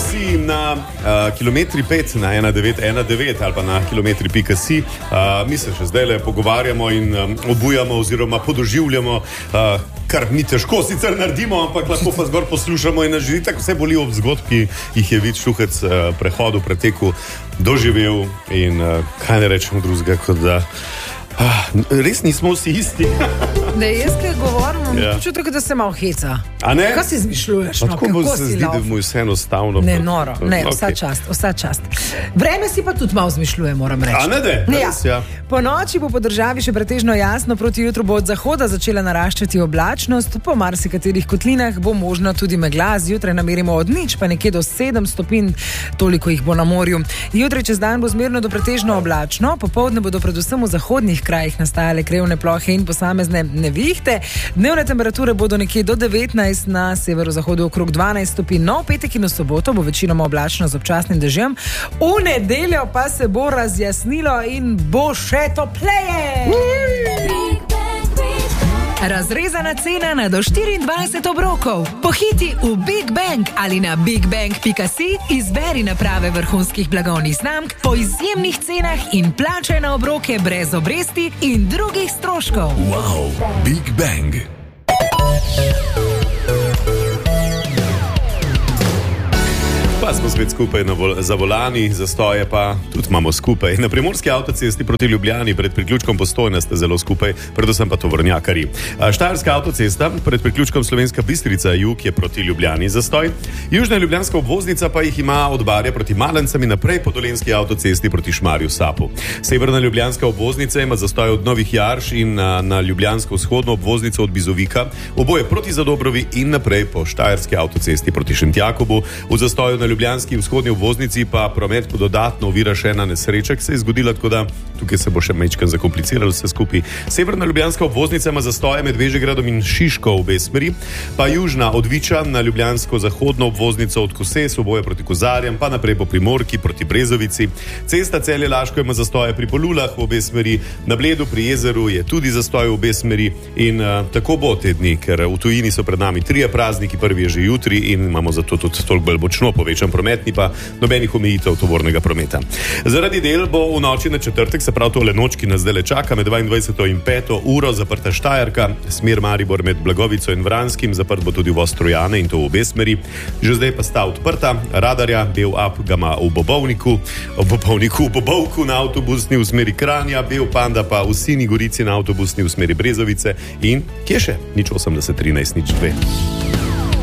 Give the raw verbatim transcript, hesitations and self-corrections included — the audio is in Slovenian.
si na uh, kilometri pet na ena devet ena devet ali pa na kilometri pika si. Uh, mi se še zdaj le pogovarjamo in um, obujamo oziroma podoživljamo, uh, kar mi težko sicer naredimo, ampak lahko pa zgor poslušamo in naživi, tako vse boli ob zgodb, ki jih je Vid Štuhec uh, prehodu, preteku doživel in uh, kaj ne rečemo drugega, kot da uh, res nismo vsi isti. Ne, jaz, kaj govorim, ja. čutim, da se malo heca. A ne? Kaj si izmišljuješ? Pa No, tako mu kako se si zdi, da lauf? mu je vse enostavno. Ne, pa- noro. Ne, vsa Ok. čast, vsa čast. Vreme si pa tudi malo zmišljuje, moram reči. A ne de? Ja. Res, ja. Po noči bo po državi še pretežno jasno, proti jutru bo od zahoda začela naraščati oblačnost, po marsikaterih kotlinah bo možna tudi megla, zjutraj namerimo od nič pa nekje do sedem stopinj, toliko jih bo na morju. Jutri čez dan bo zmerno do pretežno oblačno, popoldne bodo predvsem v zahodnih krajih nastajale krevne plohe in posamezne nevihte. Dnevne temperature bodo nekje do devetnajst, na severozahodu okrog dvanajst stopinj. No, v petek in v soboto bo večinoma oblačno z občasnim dežjem, v nedeljo pa se bo razjasnilo in bo še topleje. Razrezana cena na do štiriindvajset obrokov. Pohiti v Big Bang ali na bigbang pika si, izberi naprave vrhunskih blagovnih znamk po izjemnih cenah in plačaj na obroke brez obresti in drugih stroškov. Wow, Big Bang. Pa smo spet skupaj na vol- za volani, zastoje pa tudi imamo skupaj. Na primorski avtocesti proti Ljubljani pred priključkom Postojna ste zelo skupaj, predvsem pa tovornjakarji. A Štajerska avtocesta pred priključkom Slovenska Bistrica jug je proti Ljubljani zastoj. Južna ljubljanska obvoznica pa jih ima od Barja proti Malencem in naprej po dolenjski avtocesti proti Šmarju Sapu. Severna ljubljanska obvoznica ima zastoj od Novih Jarš in na, na ljubljansko vzhodno obvoznico od Bizovika, oboje proti Zadobrovi in naprej po Štajerski avtocesti proti Šentjakobu. V zastoju na ljubljanski vzhodni obvoznici pa promet po dodatno ovira še ena nesreča, ki se je zgodila, tako da tukaj se bo še majčkeno zakompliciralo vse skupaj. Severna ljubljanska obvoznica ima zastoje med Vežegradom in Šiško v obe smeri, pa južna od Viča na ljubljansko zahodno obvoznico od Koses, oboje proti Kozarjem, pa naprej po Primorki proti Brezovici. Cesta Celje-Laško ima zastoje pri Polulah v obe smeri, na Bledu pri jezeru je tudi zastoj v obe smeri in uh, tako bo te dni, ker v tujini so pred nami trije prazniki, prvi je že jutri in imamo zato tudi toliko bolj močno povečan promet, ni pa nobenih omejitev tovornega prometa. Zaradi del bo v noči na četrtek, se pravi tole noč, ki nas zdaj čaka, med dvaindvajseto in peto uro zaprta Štajerka, smer Maribor med Blagovico in Vranskim, zaprt bo tudi voz Trojane in to v obe smeri. Že zdaj pa sta odprta Radarja, Bel Ap ga ima v Bobovniku, v Bobovniku, v Bobovku na avtobusni v smeri Kranja, Bel Panda pa v Sini Gorici na avtobusni v smeri Brezovice in kje še? nič osemdeset trinajst nič dve.